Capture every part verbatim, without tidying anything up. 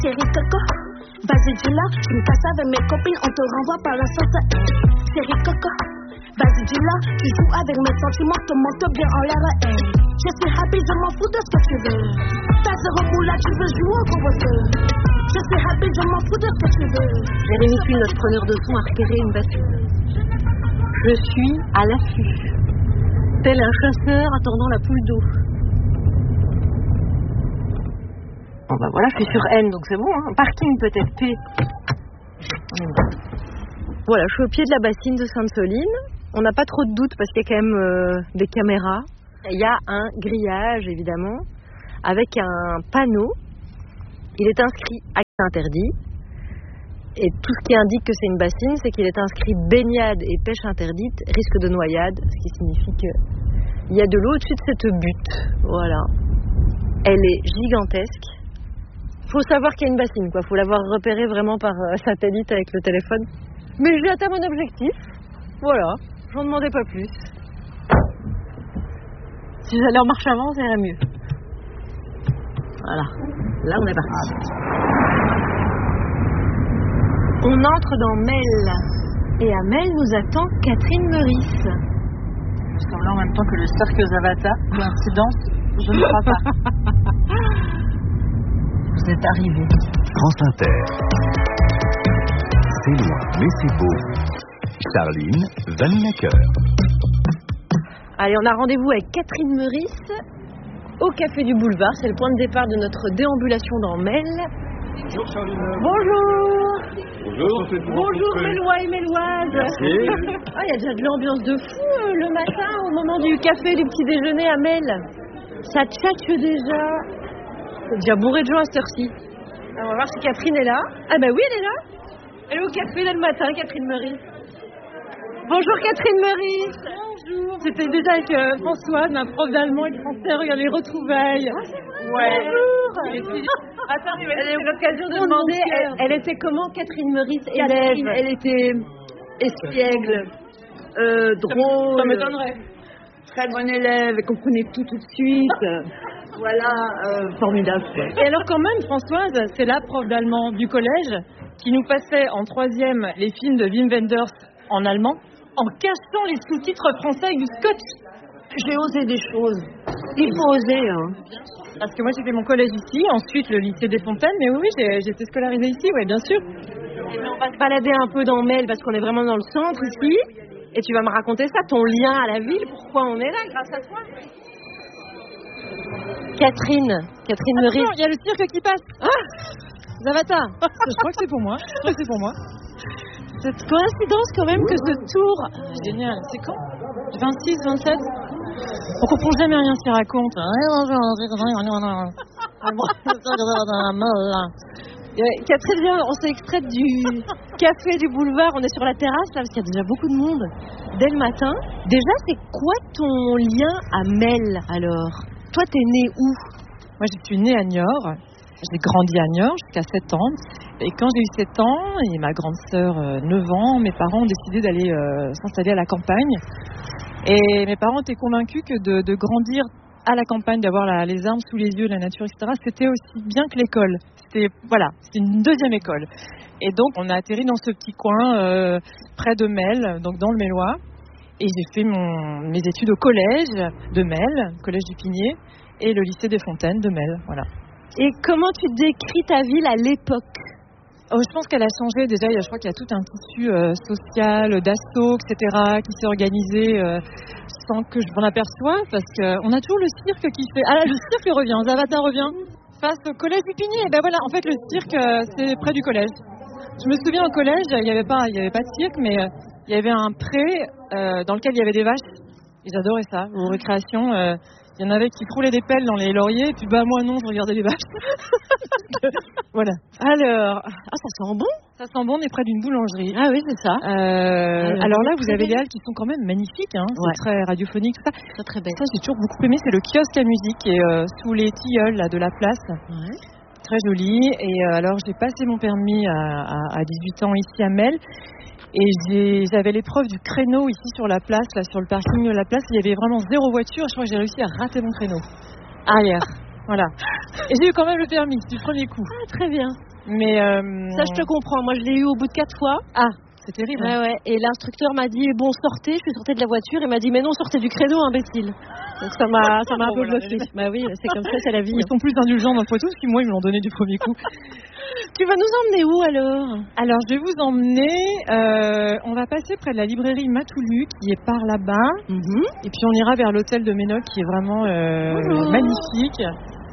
Série Coco, vas-y dis-la, tu me casses avec mes copines, on te renvoie par la sauce. Série Coco, vas-y dis-la, tu joues avec mes sentiments, te monte bien en l'air. Je suis happy, je m'en fous de ce que tu veux. T'as zéro boule là, tu veux jouer au gros. Je suis happy, je m'en fous de ce que tu veux. Jérémy Puy, notre preneur de son, a repéré une bassine. Je suis à l'affût, tel un chasseur attendant la poule d'eau. Bon bah voilà, je suis sur N, donc c'est bon, hein. Parking peut-être, P. Voilà, je suis au pied de la bassine de Sainte-Soline. On n'a pas trop de doutes parce qu'il y a quand même euh, des caméras. Il y a un grillage, évidemment, avec un panneau. Il est inscrit accès interdit. Et tout ce qui indique que c'est une bassine, c'est qu'il est inscrit baignade et pêche interdite, risque de noyade, ce qui signifie qu'il y a de l'eau au-dessus de cette butte. Voilà. Elle est gigantesque. Faut savoir qu'il y a une bassine, quoi. Faut l'avoir repérée vraiment par euh, satellite avec le téléphone. Mais j'ai atteint mon objectif. Voilà. J'en demandais pas plus. Si j'allais en marche avant, ça irait mieux. Voilà. Là, on est parti. On entre dans Mel. Et à Mel nous attend Catherine Meurice. Nous sommes là en même temps que le cirque Zavata. Coïncidence, je ne crois pas. Vous êtes arrivés. France Inter. C'est loin, mais c'est beau. Charline, Vanilla Cœur. Allez, on a rendez-vous avec Catherine Meurice au Café du Boulevard. C'est le point de départ de notre déambulation dans Mel. Bonjour Charline. Bonjour. Bonjour. Bonjour Mélois et Méloises. Merci. Ah, il y a déjà de l'ambiance de fou euh, le matin au moment du café, du petit déjeuner à Mel. Ça tchatche déjà. C'est déjà bourré de gens à cette heure-ci. Alors, on va voir si Catherine est là. Ah bah oui, elle est là. Elle est au café là le matin, Catherine Meurice. Bonjour Catherine Meurice. Bonjour. C'était déjà avec euh, Françoise, ma prof d'allemand et de français, regarde les retrouvailles. Ah, c'est vrai. Ouais. Bonjour. Attends, c'est l'occasion de demander, elle, elle était comment Catherine Meurice, élève? Elle était espiègle, euh, drôle. Ça m'étonnerait. Très bonne élève, elle comprenait tout tout de suite. Voilà, euh, formidable. Et alors quand même, Françoise, c'est la prof d'allemand du collège qui nous passait en troisième les films de Wim Wenders en allemand en cachant les sous-titres français avec du scotch. J'ai osé des choses. Il faut oser, hein. Parce que moi j'ai fait mon collège ici, ensuite le lycée des Fontaines, mais oui, oui j'ai, j'ai été scolarisée ici, oui, bien sûr. Et bien, on va se balader un peu dans Mel parce qu'on est vraiment dans le centre ici. Et tu vas me raconter ça, ton lien à la ville, pourquoi on est là grâce à toi. Catherine, Catherine Meurice. Il y a le cirque qui passe. Ah, Zavata. Je crois que c'est pour moi. Je crois que c'est pour moi. Cette coïncidence quand même que ce tour. Génial. C'est quand vingt-six, vingt-sept. On comprend jamais rien s'il raconte. Catherine, viens, on s'est extraite du café du boulevard. On est sur la terrasse là parce qu'il y a déjà beaucoup de monde dès le matin. Déjà, c'est quoi ton lien à Mel alors? Toi, t'es née où? Moi, je suis née à Niort. J'ai grandi à Niort jusqu'à sept ans. Et quand j'ai eu sept ans, et ma grande sœur euh, neuf ans, mes parents ont décidé d'aller euh, s'installer à la campagne. Et mes parents étaient convaincus que de, de grandir à la campagne, d'avoir la, les arbres sous les yeux, la nature, et cetera, c'était aussi bien que l'école. C'était, voilà, c'était une deuxième école. Et donc, on a atterri dans ce petit coin euh, près de Mel, donc dans le Mélois. Et j'ai fait mon, mes études au collège de Mel, collège du Pinier, et le lycée des Fontaines de Mel, voilà. Et comment tu décris ta ville à l'époque? Oh, je pense qu'elle a changé. Déjà, il y a, je crois qu'il y a tout un tissu euh, social, d'assaut, et cetera, qui s'est organisé euh, sans que je m'en aperçoive, parce qu'on a toujours le cirque qui fait... Ah là, le cirque revient, Zavata revient, face au collège du Pinier. Et ben voilà, en fait, le cirque, euh, c'est près du collège. Je me souviens, au collège, il n'y avait pas, il y avait pas de cirque, mais... Euh, il y avait un pré euh, dans lequel il y avait des vaches. Et j'adorais ça. Aux récréations, euh, il y en avait qui roulaient des pelles dans les lauriers. Et puis bah moi non, je regardais les vaches. Voilà. Alors, ah ça sent bon. Ça sent bon. On est près d'une boulangerie. Ah oui, c'est ça. Euh, alors, alors là, vous avez les halles qui sont quand même magnifiques. Hein. C'est ouais. Très radiophonique, tout ça. Très très belle. Ça, j'ai toujours beaucoup aimé. C'est le kiosque à musique qui est euh, sous les tilleuls là de la place. Ouais. Très joli. Et euh, alors, j'ai passé mon permis à, à, à dix-huit ans ici à Mel. Et j'ai, j'avais l'épreuve du créneau ici sur la place, là sur le parking de la place. Il y avait vraiment zéro voiture. Je crois que j'ai réussi à rater mon créneau arrière. Voilà. Et j'ai eu quand même le permis du premier coup. Ah, très bien. Mais euh... Ça, je te comprends. Moi, je l'ai eu au bout de quatre fois. Ah, c'est terrible. Ouais, ouais. Et l'instructeur m'a dit, bon, sortez. Je suis sortie de la voiture. Il m'a dit, mais non, sortez du créneau, imbécile. Donc ça m'a, ça m'a un peu bloqué. Bah oui, c'est comme ça, c'est la vie. Ils sont plus indulgents dans le Poitou, parce que moi, ils me l'ont donné du premier coup. Tu vas nous emmener où alors? Alors, je vais vous emmener. Euh, on va passer près de la librairie Matoulu, qui est par là-bas. Mm-hmm. Et puis, on ira vers l'hôtel de Ménoc, qui est vraiment euh, magnifique.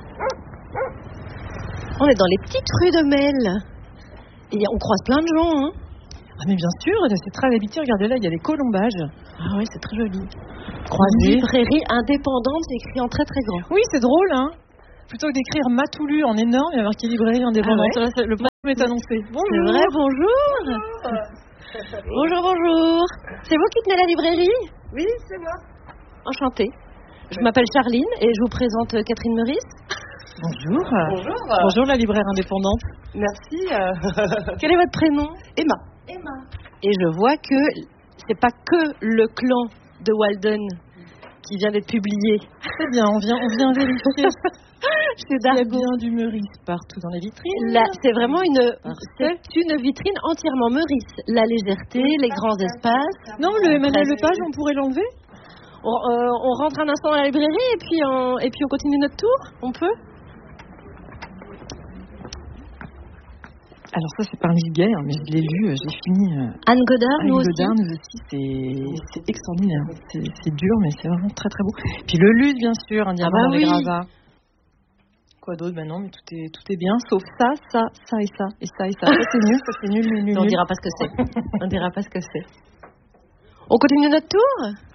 On est dans les petites rues de Mel. Et on croise plein de gens, hein. Ah, mais bien sûr, c'est très habitué. Regardez là, il y a des colombages. Ah oui, c'est très joli. Croisés. Librairie indépendante, c'est écrit en très très grand. Oui, c'est drôle, hein. Plutôt que d'écrire Matoulu en énorme, il y a marqué librairie indépendante. Ah ouais. Là, le problème est annoncé. Bonjour. C'est vrai, bonjour. Bonjour, bonjour. C'est vous qui tenez la librairie? Oui, c'est moi. Enchantée. Je m'appelle Charline et je vous présente Catherine Meurice. Bonjour. Bonjour. Bonjour la libraire indépendante. Merci. Euh... Quel est votre prénom? Emma. Emma. Et je vois que c'est pas que le clan de Walden qui vient d'être publié. C'est bien, on vient, on vient vérifier. C'est Il y a bien du Meurice partout dans les vitrines. Là, c'est vraiment une, c'est une vitrine entièrement Meurice. La légèreté, les grands espaces. Non, le Emmanuel Lepage, on pourrait l'enlever? On, euh, on rentre un instant dans la librairie et puis on, et puis on continue notre tour. On peut? Alors ça, c'est par Lise Guerre, mais je l'ai lu, j'ai fini. Euh, Anne Godard, nous aussi. Godard, nous aussi, c'est, c'est extraordinaire. C'est, c'est dur, mais c'est vraiment très très beau. Puis le luth, bien sûr, un diamant ah bah dans les oui. gravats. Quoi d'autre? Ben non, mais tout est, tout est bien, sauf ça, ça, ça et ça, et ça et ça. Ça c'est nul, ça c'est nul, nul, nul. On dira pas ce que c'est. On dira pas ce que c'est. On continue notre tour?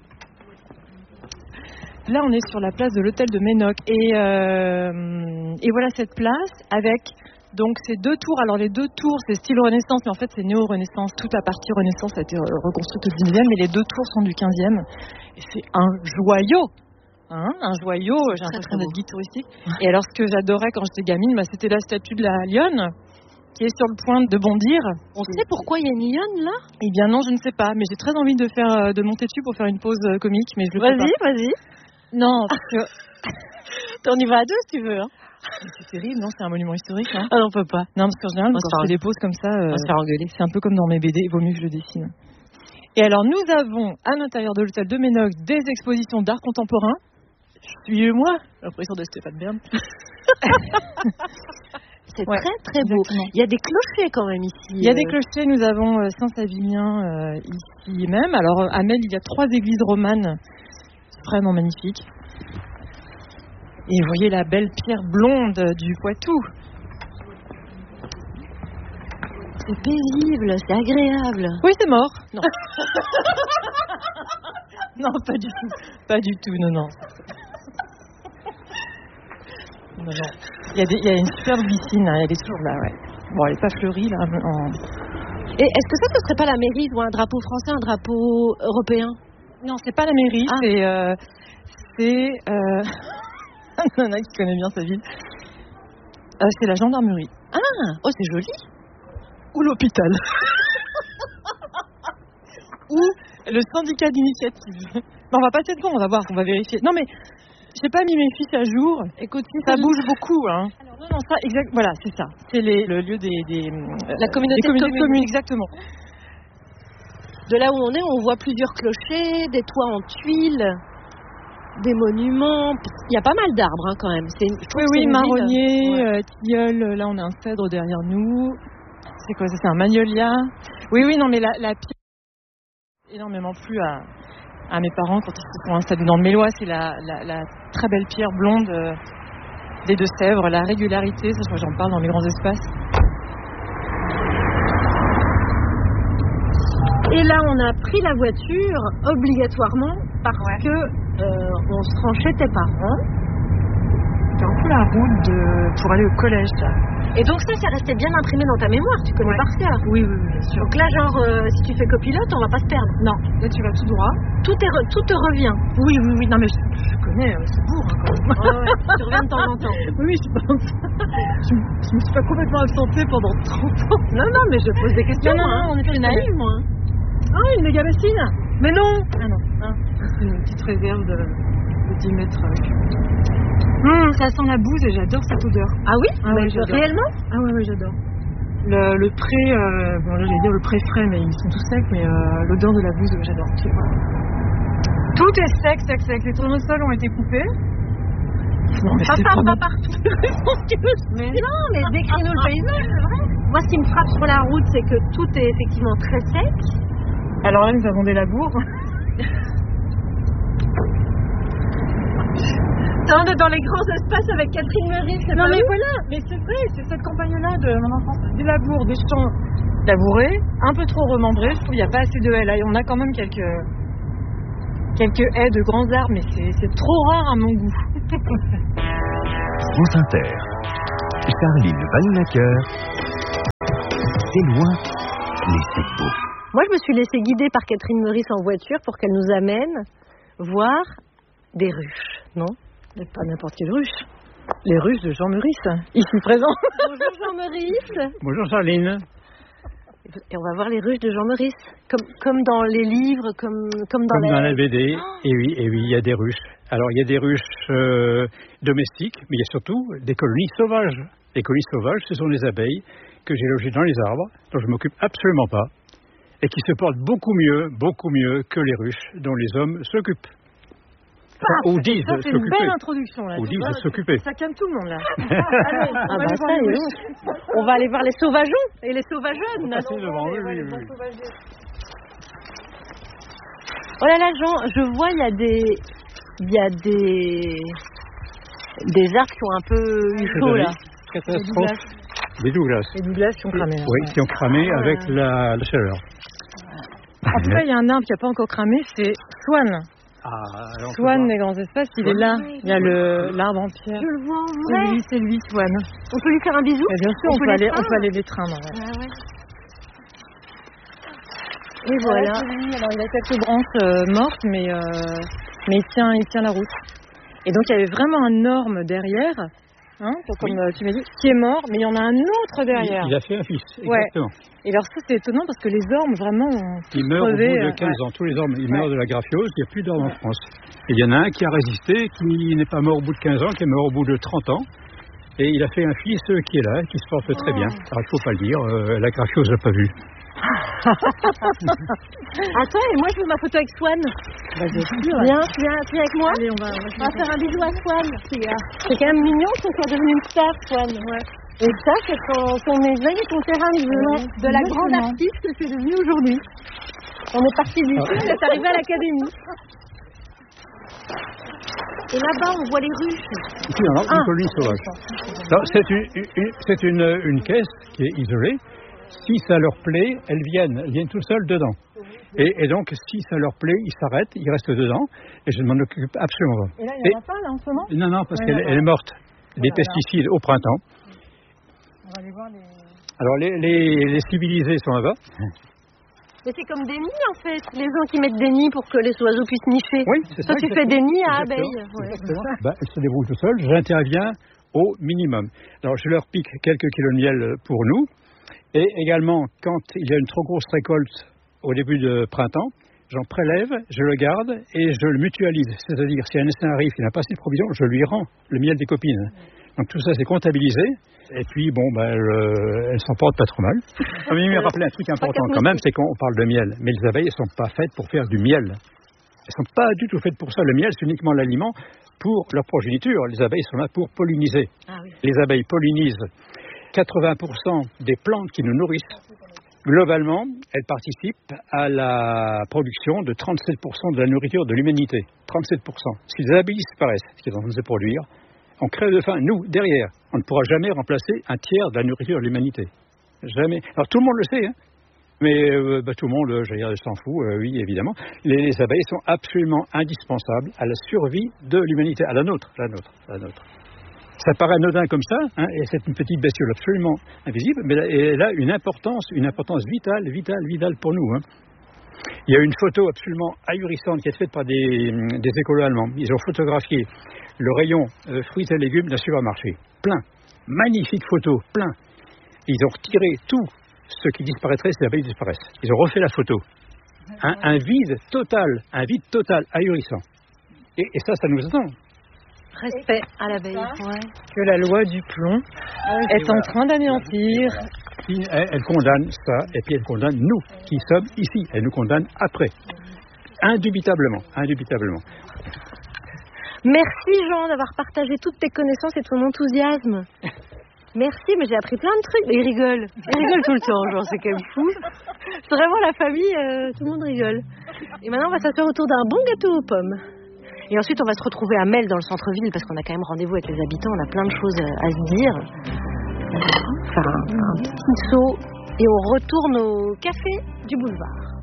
Là, on est sur la place de l'hôtel de Ménoc. Et, euh, et voilà cette place avec donc ces deux tours. Alors les deux tours, c'est style Renaissance, mais en fait c'est néo-Renaissance. Toute la partie Renaissance a été reconstruite au dix-neuvième, mais les deux tours sont du quinzième. Et c'est un joyau. Hein, un joyau, j'ai l'impression d'être guide touristique. Et alors ce que j'adorais quand j'étais gamine, bah, c'était la statue de la lionne qui est sur le point de bondir. On sait pourquoi il y a une lionne là? Eh bien non, je ne sais pas, mais j'ai très envie de faire de monter dessus pour faire une pause comique, mais je le fais pas. Vas-y, vas-y. Non, parce que... On y va à deux si tu veux. Hein. C'est terrible, non? C'est un monument historique, hein? Ah non, on peut pas. Non, parce qu'en général, on quand je fais des pauses comme ça, euh, on va se faire engueuler. C'est un peu comme dans mes B D, il vaut mieux que je le dessine. Et alors, nous avons à l'intérieur de l'hôtel de Ménoc des expositions d'art contemporain. Suivez-moi, l'impression de Stéphane Bern. C'est ouais, très très beau. Exactement. Il y a des clochers quand même ici. Il y a des clochers, nous avons euh, Saint-Savinien euh, ici même. Alors, à Mel, il y a trois églises romanes. C'est vraiment magnifique. Et vous voyez la belle pierre blonde du Poitou. C'est paisible, c'est agréable. Oui, c'est mort. Non. Non, pas du tout. Pas du tout, non, non. Non, non. Il y a, des, il y a une superbe piscine, hein, elle est toujours là, ouais. Bon, elle n'est pas fleurie, là. En... Et est-ce que ça, ce serait pas la mairie ou un drapeau français, un drapeau européen? Non, c'est pas la mairie, ah. c'est... Euh, c'est... Euh... Il y en a qui connaît bien sa ville. Euh, c'est la gendarmerie. Ah, oh, c'est joli. Ou l'hôpital. Ou le syndicat d'initiative. Non, on va passer devant, on va voir, on va vérifier. Non, mais j'ai pas mis mes fiches à jour. Écoute, si ça bouge beaucoup, hein. Alors, non, non, ça, exact, voilà, c'est ça. C'est les, le lieu des, des la communauté, des communautés de de communes, exactement. De là où on est, on voit plusieurs clochers, des toits en tuiles, des monuments. Il y a pas mal d'arbres, hein, quand même. C'est une, oui, oui, marronnier, ouais. euh, tilleul. Là, on a un cèdre derrière nous. C'est quoi ça? C'est un magnolia. Oui, oui, non, mais la, la pierre énormément plu à, à mes parents quand ils se sont installés dans le Mélois. C'est la, la, la très belle pierre blonde euh, des Deux-Sèvres, la régularité, ça, je crois que j'en parle dans mes grands espaces. Et là, on a pris la voiture obligatoirement parce ouais. que euh, on se rend chez tes parents. C'est un peu la route de, pour aller au collège, ça. Et donc ça, ça restait bien imprimé dans ta mémoire, tu connais ouais. par cœur. Oui, oui, oui, bien sûr. Donc là, genre, euh, si tu fais copilote, on va pas se perdre. Non, là tu vas tout droit. Tout, est re- tout te revient. Oui, oui, oui, non mais je, je connais, euh, c'est bourre hein, quand même. Oh, ouais. Tu reviens de temps en temps. Oui, je pense. je, je me suis pas complètement absentée pendant trente ans. Non, non, mais je pose des questions. Non, non, hein. non, on est naïve, moi. Ah, une méga bassine. Mais non. Ah non, hein. C'est une petite réserve de, de dix mètres cubes. Mmh, ça sent la bouse et j'adore cette odeur. Ah oui, ah, ouais, j'adore. Réellement? Ah oui, oui, j'adore. Le, le pré, euh, bon là j'allais dire le pré frais, mais ils sont tous secs, mais euh, l'odeur de la bouse, j'adore. Tout est sec, sec, sec. Les tournesols ont été coupés. Non, mais Pas, c'est pas, pas pas partout. mais non, mais décris-nous le paysage, c'est vrai. Moi, ce qui me frappe sur la route, c'est que tout est effectivement très sec. Alors là, nous avons des labours. On est dans les grands espaces avec Catherine Meurice. Non mais voilà, mais c'est vrai, c'est cette campagne-là de mon enfance. Des labours, des champs labourés, un peu trop remembrés. Je trouve qu'il n'y a pas assez de haies là. Et on a quand même quelques quelques haies de grands arbres, mais c'est, c'est trop rare à mon goût. France Inter. Charline Vanhoenacker. C'est loin, mais c'est beau. Moi, je me suis laissée guider par Catherine Meurice en voiture pour qu'elle nous amène voir des ruches, non? Mais pas n'importe quelle ruche. Les ruches de Jean Meurice, ici présent. Bonjour Jean Meurice. Bonjour Charline. Et on va voir les ruches de Jean Meurice, comme, comme dans les livres, comme, comme dans Comme la... dans la B D, Oh. et oui, et oui, il y a des ruches. Alors, il y a des ruches euh, domestiques, mais il y a surtout des colonies sauvages. Les colonies sauvages, ce sont des abeilles que j'ai logées dans les arbres, dont je ne m'occupe absolument pas, et qui se portent beaucoup mieux, beaucoup mieux que les ruches dont les hommes s'occupent. Enfin, ou disent Ça, c'est une s'occuper. belle introduction là. Ou Tu disent vois, s'occuper. Ça calme tout le monde là. Allez, on Ah va bah aller ça, voir les et ruches. donc, on va aller voir les sauvageons et les sauvageonnes. Passez devant, oui, oui, oui. Oh là là, Jean, je vois, il y a des... Il y a des... Des arbres qui ont un peu eu chaud là. Catastrophe. Des Douglas. Les Douglas qui ont cramé. là. Oui, qui ont cramé avec la, la chaleur. En tout cas, il y a un arbre qui n'a pas encore cramé, c'est Swan. Ah, alors, Swan des grands espaces, il est là. Il y a le, l'arbre en pierre. Je le vois en C'est vrai. lui, c'est lui, Swan. On peut lui faire un bisou? Et bien sûr, on, peut, les aller, on prendre peut aller les traindre. Ouais. Ah ouais. Et voilà. C'est lui. Alors, il a quelques branches euh, mortes, mais, euh, mais il, tient, il tient la route. Et donc, il y avait vraiment un orme derrière, hein, pour- comme Oui. euh, tu m'as dit, qui est mort, mais il y en a un autre derrière. Il, il a fait un fils, Ouais. exactement. Et alors, ça, c'est étonnant parce que les ormes, vraiment, ont Il meurt au bout crevé, de euh, quinze ouais. ans. Tous les ormes, ils Ouais. meurent de la graphiose, il n'y a plus d'ormes en France. Et il y en a un qui a résisté, qui n'est pas mort au bout de quinze ans, qui est mort au bout de trente ans. Et il a fait un fils euh, qui est là, qui se porte très bien. Alors, il ne faut pas le dire, euh, la graphiose n'a pas vu. Attends, et moi je veux ma photo avec Swan. Bah, bien sûr. Viens, tu viens, tu viens avec moi? Allez, on va, on va On va faire un bisou à Swan. C'est euh, c'est quand même mignon qu'on soit devenu une star, Swan. Ouais. Et ça, c'est ton, ton maison et ton terrain de jeu, Oui, de la grande exactement. artiste que tu es devenue aujourd'hui. On est parti d'ici, on est arrivé à l'académie. Et là-bas, on voit les ruches. Ici, on a Ah. une colonie sauvage. Alors, c'est une, une- c'est une, une caisse qui est isolée. Si ça leur plaît, elles viennent, elles viennent tout seules dedans. Et, et donc, si ça leur plaît, ils s'arrêtent, ils restent dedans, et je ne m'en occupe absolument pas. Et là, il n'y en a pas, là, en ce moment? Non, non, parce Ouais, qu'elle d'accord. elle est morte. Des là là. pesticides au printemps. On va aller voir les... Alors, les, les, les civilisés sont là-bas. Mais c'est comme des nids en fait. Les gens qui mettent des nids pour que les oiseaux puissent nicher. Oui, c'est ça. Toi, tu fais des nids à Exactement. abeilles. Ouais. Exactement. Ben, elles se débrouillent tout seules. J'interviens au minimum. Alors, je leur pique quelques kilos de miel pour nous. Et également, quand il y a une trop grosse récolte au début de printemps, j'en prélève, je le garde et je le mutualise. C'est-à-dire, si un essaim arrive qui n'a pas assez de provisions, je lui rends le miel des copines. Donc tout ça, c'est comptabilisé. Et puis, bon, ben, elle, elle s'en porte pas trop mal. Ah, mais il m'a rappelé un truc important quand même, c'est qu'on parle de miel. Mais les abeilles, elles sont pas faites pour faire du miel. Elles sont pas du tout faites pour ça. Le miel, c'est uniquement l'aliment pour leur progéniture. Les abeilles sont là pour polliniser. Ah oui. Les abeilles pollinisent quatre-vingts pour cent des plantes qui nous nourrissent. Globalement, elles participent à la production de trente-sept pour cent de la nourriture de l'humanité. trente-sept pour cent. Si les abeilles disparaissent, ce qui est en train de se produire, on crève de faim. Nous, derrière, on ne pourra jamais remplacer un tiers de la nourriture de l'humanité. Jamais. Alors tout le monde le sait, hein. Mais euh, bah, tout le monde, j'allais dire, s'en fout, euh, oui, évidemment. Les, les abeilles sont absolument indispensables à la survie de l'humanité, à la nôtre, la nôtre, la nôtre. Ça paraît anodin comme ça, hein, et c'est une petite bestiole absolument invisible, mais elle a une importance, une importance vitale, vitale, vitale pour nous. Hein. Il y a une photo absolument ahurissante qui est faite par des, des écolos allemands. Ils ont photographié le rayon euh, fruits et légumes d'un supermarché. Plein. Magnifique photo, plein. Ils ont retiré tout ce qui disparaîtrait si les abeilles disparaissent. Ils ont refait la photo. Un, un vide total, un vide total ahurissant. Et, et ça, ça nous attend. Respect à l'abeille. Ouais. Que la loi du plomb est en train d'anéantir qui, elle, elle condamne ça, et puis elle condamne nous, qui sommes ici. Elle nous condamne après. Indubitablement, indubitablement. Merci Jean d'avoir partagé toutes tes connaissances et ton enthousiasme. Merci, mais j'ai appris plein de trucs. Il rigole. Il rigole tout le temps, Jean, c'est quand même fou. C'est vraiment la famille, euh, tout le monde rigole. Et maintenant, on va s'asseoir autour d'un bon gâteau aux pommes. Et ensuite, on va se retrouver à Mel, dans le centre-ville, parce qu'on a quand même rendez-vous avec les habitants. On a plein de choses à se dire. Faire un, un petit saut et on retourne au café du boulevard.